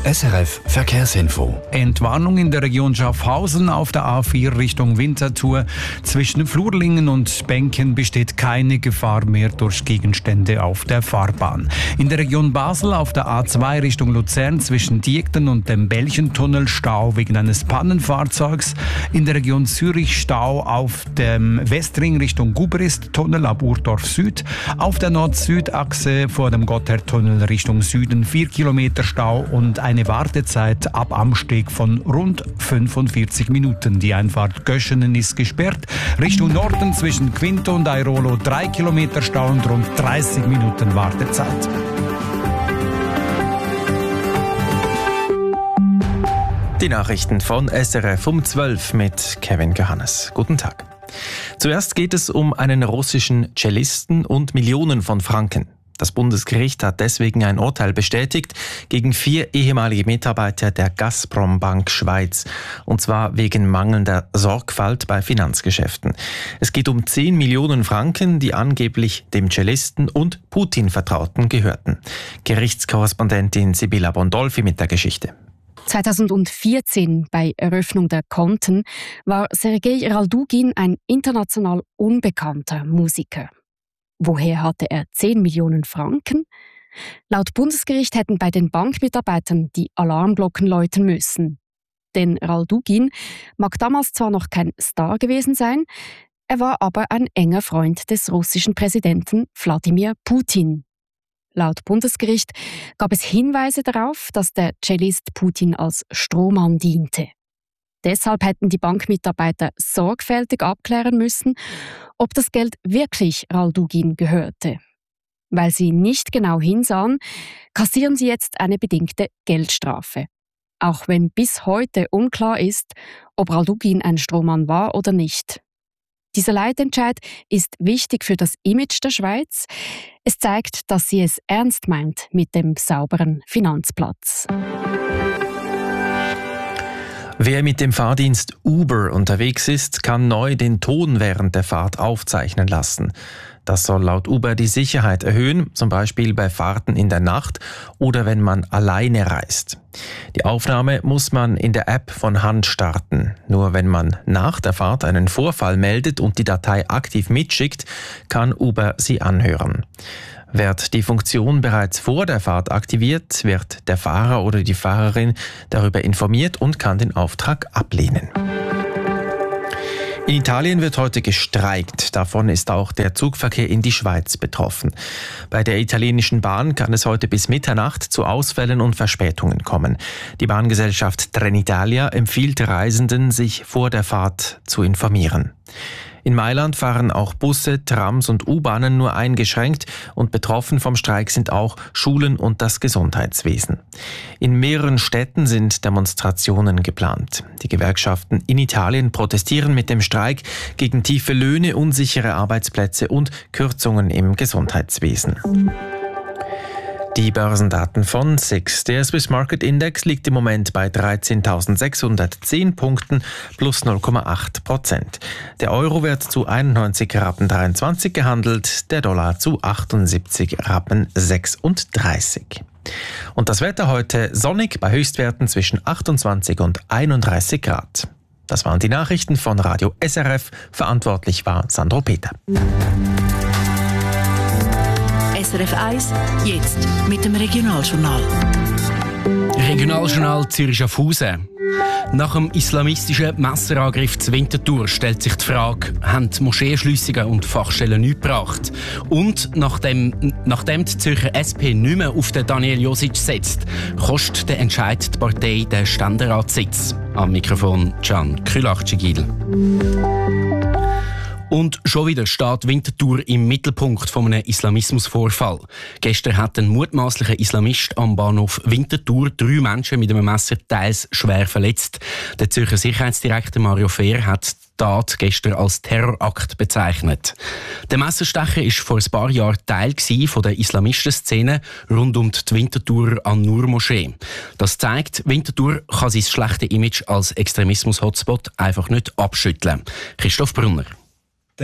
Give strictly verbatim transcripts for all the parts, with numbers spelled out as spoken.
S R F Verkehrsinfo. Entwarnung in der Region Schaffhausen auf der A vier Richtung Winterthur. Zwischen Flurlingen und Benken besteht keine Gefahr mehr durch Gegenstände auf der Fahrbahn. In der Region Basel auf der A zwei Richtung Luzern zwischen Diekten und dem Belchentunnel Stau wegen eines Pannenfahrzeugs. In der Region Zürich Stau auf dem Westring Richtung Gubrist-Tunnel ab Urdorf Süd. Auf der Nord-Süd-Achse vor dem Gotthardtunnel Richtung Süden vier Kilometer Stau und eine Wartezeit ab Amsteg von rund fünfundvierzig Minuten. Die Einfahrt Göschenen ist gesperrt. Richtung Norden zwischen Quinto und Airolo drei Kilometer Stau und rund dreißig Minuten Wartezeit. Die Nachrichten von S R F um zwölf mit Kevin Johannes. Guten Tag. Zuerst geht es um einen russischen Cellisten und Millionen von Franken. Das Bundesgericht hat deswegen ein Urteil bestätigt gegen vier ehemalige Mitarbeiter der Gazprom Bank Schweiz. Und zwar wegen mangelnder Sorgfalt bei Finanzgeschäften. Es geht um zehn Millionen Franken, die angeblich dem Cellisten und Putin-Vertrauten gehörten. Gerichtskorrespondentin Sibylla Bondolfi mit der Geschichte. zweitausendvierzehn, bei Eröffnung der Konten, war Sergei Raldugin ein international unbekannter Musiker. Woher hatte er zehn Millionen Franken? Laut Bundesgericht hätten bei den Bankmitarbeitern die Alarmglocken läuten müssen. Denn Raldugin mag damals zwar noch kein Star gewesen sein, er war aber ein enger Freund des russischen Präsidenten Wladimir Putin. Laut Bundesgericht gab es Hinweise darauf, dass der Cellist Putin als Strohmann diente. Deshalb hätten die Bankmitarbeiter sorgfältig abklären müssen, ob das Geld wirklich Raldugin gehörte. Weil sie nicht genau hinsahen, kassieren sie jetzt eine bedingte Geldstrafe. Auch wenn bis heute unklar ist, ob Raldugin ein Strohmann war oder nicht. Dieser Leitentscheid ist wichtig für das Image der Schweiz. Es zeigt, dass sie es ernst meint mit dem sauberen Finanzplatz. Wer mit dem Fahrdienst Uber unterwegs ist, kann neu den Ton während der Fahrt aufzeichnen lassen. Das soll laut Uber die Sicherheit erhöhen, zum Beispiel bei Fahrten in der Nacht oder wenn man alleine reist. Die Aufnahme muss man in der App von Hand starten. Nur wenn man nach der Fahrt einen Vorfall meldet und die Datei aktiv mitschickt, kann Uber sie anhören. Wird die Funktion bereits vor der Fahrt aktiviert, wird der Fahrer oder die Fahrerin darüber informiert und kann den Auftrag ablehnen. In Italien wird heute gestreikt. Davon ist auch der Zugverkehr in die Schweiz betroffen. Bei der italienischen Bahn kann es heute bis Mitternacht zu Ausfällen und Verspätungen kommen. Die Bahngesellschaft Trenitalia empfiehlt Reisenden, sich vor der Fahrt zu informieren. In Mailand fahren auch Busse, Trams und U-Bahnen nur eingeschränkt und betroffen vom Streik sind auch Schulen und das Gesundheitswesen. In mehreren Städten sind Demonstrationen geplant. Die Gewerkschaften in Italien protestieren mit dem Streik gegen tiefe Löhne, unsichere Arbeitsplätze und Kürzungen im Gesundheitswesen. Die Börsendaten von S I X. Der Swiss Market Index liegt im Moment bei dreizehntausendsechshundertzehn Punkten plus null Komma acht Prozent. Der Euro wird zu einundneunzig Rappen dreiundzwanzig gehandelt, der Dollar zu achtundsiebzig Rappen sechsunddreißig. Und das Wetter heute sonnig bei Höchstwerten zwischen achtundzwanzig und einunddreißig Grad. Das waren die Nachrichten von Radio S R F. Verantwortlich war Sandro Peter. S R F eins, jetzt mit dem Regionaljournal. Regionaljournal Zürich-Schaffhausen. Nach dem islamistischen Messerangriff zu Winterthur stellt sich die Frage, haben die Moscheeschliessungen und Fachstellen nichts gebracht? Und nachdem, nachdem die Zürcher S P nicht mehr auf den Daniel Josic setzt, kostet der Entscheid die Partei den Ständeratssitz. Am Mikrofon Can Külachcigil. Und schon wieder steht Winterthur im Mittelpunkt von einem Islamismusvorfall. Gestern hat ein mutmaßlicher Islamist am Bahnhof Winterthur drei Menschen mit einem Messer teils schwer verletzt. Der Zürcher Sicherheitsdirektor Mario Fehr hat die Tat gestern als Terrorakt bezeichnet. Der Messerstecher war vor ein paar Jahren Teil von der Islamistenszene rund um die Winterthur An-Nur-Moschee. Das zeigt, Winterthur kann sein schlechtes Image als Extremismus-Hotspot einfach nicht abschütteln. Christoph Brunner.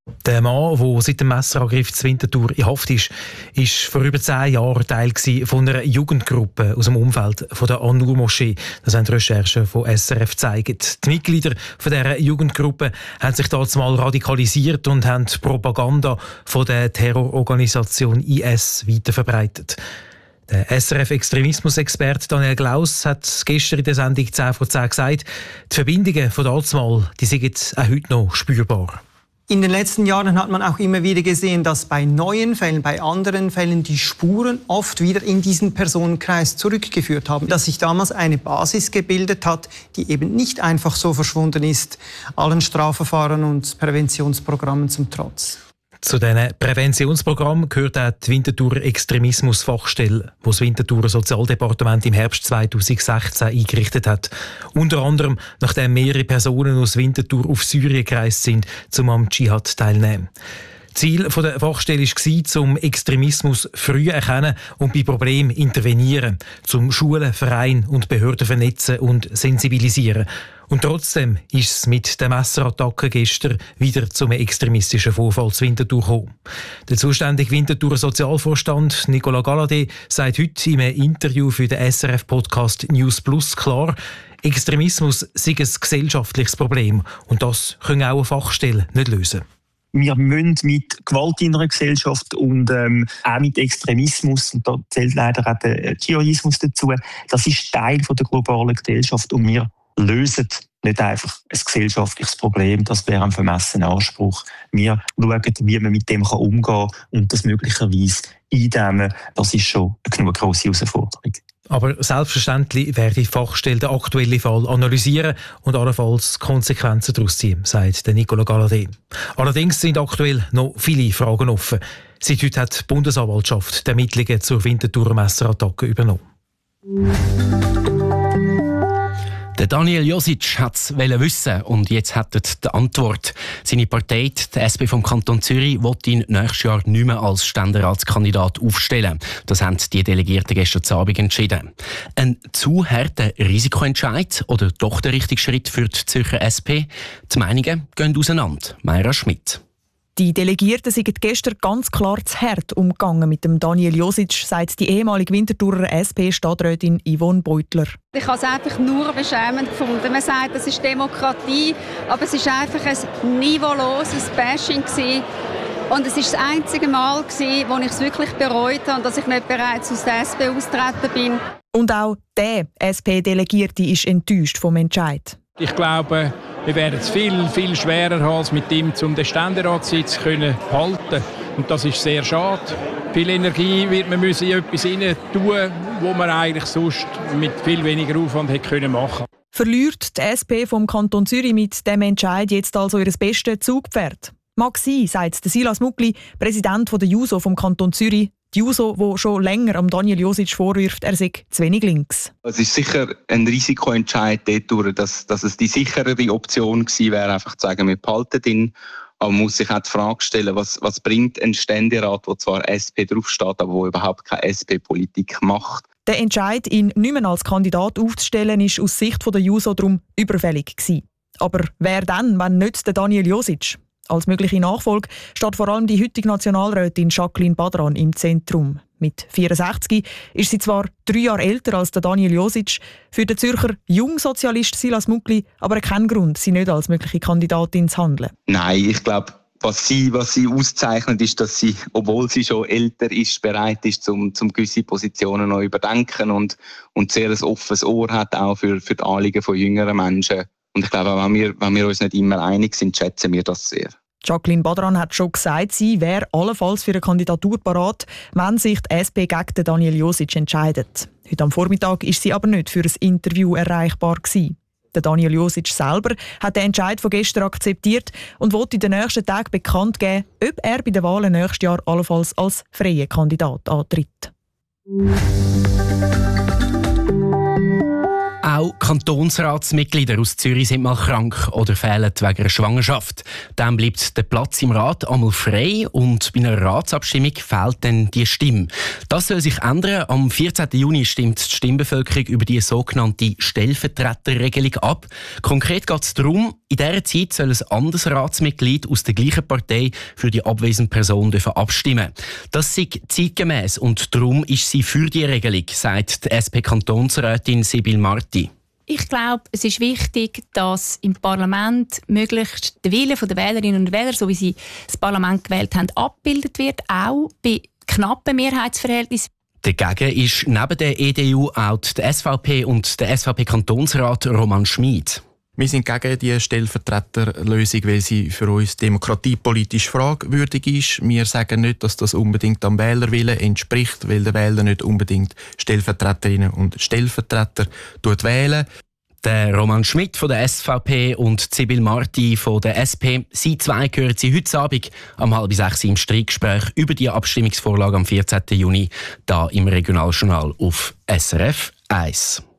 Der Mann, der seit dem Messerangriff zu Winterthur in Haft ist, ist vor über zehn Jahren Teil von einer Jugendgruppe aus dem Umfeld von der An-Nur-Moschee. Das haben die Recherchen von S R F gezeigt. Die Mitglieder von dieser Jugendgruppe haben sich damals mal radikalisiert und haben die Propaganda von der Terrororganisation I S weiterverbreitet. Der S R F-Extremismus-Experte Daniel Glaus hat gestern in der Sendung zehn vor zehn gesagt, die Verbindungen von damals die sind auch heute noch spürbar. In den letzten Jahren hat man auch immer wieder gesehen, dass bei neuen Fällen, bei anderen Fällen die Spuren oft wieder in diesen Personenkreis zurückgeführt haben. Dass sich damals eine Basis gebildet hat, die eben nicht einfach so verschwunden ist, allen Strafverfahren und Präventionsprogrammen zum Trotz. Zu diesen Präventionsprogrammen gehört auch die Winterthurer Extremismusfachstelle, die das Winterthurer Sozialdepartement im Herbst zweitausendsechzehn eingerichtet hat. Unter anderem, nachdem mehrere Personen aus Winterthur auf Syrien gereist sind, um am Dschihad teilzunehmen. Ziel der Fachstelle war, zum Extremismus früh erkennen und bei Problemen intervenieren, zum Schulen, Vereine und Behörden vernetzen und sensibilisieren. Und trotzdem ist es mit der Messerattacke gestern wieder zum extremistischen Vorfall zu Winterthur gekommen. Der zuständige Winterthurer Sozialvorstand Nicolas Galladay sagt heute in einem Interview für den S R F-Podcast News Plus klar, Extremismus sei ein gesellschaftliches Problem und das können auch eine Fachstelle nicht lösen. Wir müssen mit Gewalt in einer Gesellschaft und ähm, auch mit Extremismus, und da zählt leider auch der Dschihadismus dazu, das ist Teil von der globalen Gesellschaft und wir lösen nicht einfach ein gesellschaftliches Problem, das wäre ein vermessener Anspruch. Wir schauen, wie man mit dem umgehen kann und das möglicherweise eindämmen, das ist schon eine genug grosse Herausforderung. Aber selbstverständlich werde die Fachstelle den aktuellen Fall analysieren und allenfalls Konsequenzen daraus ziehen, sagt Nicolas Galladay. Allerdings sind aktuell noch viele Fragen offen. Seit heute hat die Bundesanwaltschaft die Ermittlungen zur Winterthurer Messerattacke übernommen. Der Daniel Josic wollte es wissen und jetzt hat er die Antwort. Seine Partei, die S P vom Kanton Zürich, will ihn nächstes Jahr nicht mehr als Ständeratskandidat aufstellen. Das haben die Delegierten gestern Abend entschieden. Ein zu harter Risikoentscheid oder doch der richtige Schritt für die Zürcher S P? Die Meinungen gehen auseinander. Mayra Schmidt. Die Delegierten sind gestern ganz klar zu hart umgegangen mit dem Daniel Josic, sagt die ehemalige Winterthurer S P-Stadträtin Yvonne Beutler. Ich habe es einfach nur beschämend gefunden. Man sagt, es ist Demokratie, aber es ist einfach ein niveauloses Bashing gewesen. Und es war das einzige Mal, gewesen, wo ich es wirklich bereut habe, dass ich nicht bereits aus der S P austreten bin. Und auch der S P-Delegierte ist enttäuscht vom Entscheid. Ich glaube, wir werden es viel, viel schwerer haben, als mit ihm um den Ständeratssitz zu halten. Und das ist sehr schade. Viel Energie wird man müssen in etwas hinein tun, wo man eigentlich sonst mit viel weniger Aufwand hätte können machen. Verliert die S P vom Kanton Zürich mit dem Entscheid jetzt also ihr bestes Zugpferd? Mag sein, sagt Silas Muckli, Präsident der JUSO vom Kanton Zürich. Die JUSO, die schon länger am Daniel Josic vorwirft, er sei zu wenig links. Es ist sicher ein Risikoentscheid dadurch, dass, dass es die sicherere Option gewesen wäre, einfach zu sagen, wir behalten ihn. Aber man muss sich auch die Frage stellen, was, was bringt ein Ständerat, der zwar S P draufsteht, aber der überhaupt keine S P-Politik macht. Der Entscheid, ihn nicht mehr als Kandidat aufzustellen, ist aus Sicht der JUSO darum überfällig gewesen. Aber wer dann, wenn nicht der Daniel Josic? Als mögliche Nachfolge steht vor allem die heutige Nationalrätin Jacqueline Badran im Zentrum. Mit vierundsechzig ist sie zwar drei Jahre älter als der Daniel Josic, für den Zürcher Jungsozialist Silas Muckli aber kein Grund, sie nicht als mögliche Kandidatin zu handeln. Nein, ich glaube, was sie, was sie auszeichnet, ist, dass sie, obwohl sie schon älter ist, bereit ist, zum, zum gewisse Positionen noch überdenken und, und sehr ein offenes Ohr hat auch für, für die Anliegen von jüngeren Menschen. Und ich glaube, wenn wir, wenn wir uns nicht immer einig sind, schätzen wir das sehr. Jacqueline Badran hat schon gesagt, sie wäre allenfalls für eine Kandidatur parat, wenn sich die S P gegen den Daniel Josic entscheidet. Heute am Vormittag ist sie aber nicht für ein Interview erreichbar gewesen. Der Daniel Josic selber hat den Entscheid von gestern akzeptiert und wird in den nächsten Tagen bekannt geben, ob er bei den Wahlen nächstes Jahr allenfalls als freier Kandidat antritt. Auch Kantonsratsmitglieder aus Zürich sind mal krank oder fehlen wegen einer Schwangerschaft. Dann bleibt der Platz im Rat einmal frei und bei einer Ratsabstimmung fehlt dann die Stimme. Das soll sich ändern. Am vierzehnten Juni stimmt die Stimmbevölkerung über die sogenannte Stellvertreterregelung ab. Konkret geht es darum, in dieser Zeit soll ein anderes Ratsmitglied aus der gleichen Partei für die abwesende Person abstimmen. Das sei zeitgemäß und darum ist sie für die Regelung, sagt die S P-Kantonsrätin Sibylle Marti. Ich glaube, es ist wichtig, dass im Parlament möglichst der Wille der Wählerinnen und Wähler, so wie sie das Parlament gewählt haben, abgebildet wird, auch bei knappen Mehrheitsverhältnissen. Dagegen ist neben der E D U auch die S V P und der S V P-Kantonsrat Roman Schmid. Wir sind gegen die Stellvertreterlösung, weil sie für uns demokratiepolitisch fragwürdig ist. Wir sagen nicht, dass das unbedingt am Wählerwillen entspricht, weil der Wähler nicht unbedingt Stellvertreterinnen und Stellvertreter wählen. Der Roman Schmid von der S V P und Sibylle Marti von der S P. Sie zwei hören Sie heute Abend um halb sechs im Streitgespräch über die Abstimmungsvorlage am vierzehnten Juni da im Regionaljournal auf S R F eins.